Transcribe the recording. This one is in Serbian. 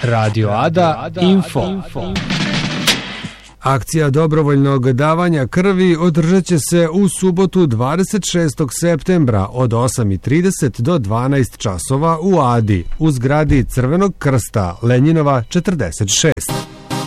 Radio Ada Info. Akcija dobrovoljnog davanja krvi održat će se u subotu 26. septembra od 8:30 do 12 časova u Adi, u zgradi Crvenog krsta, Lenjinova 46.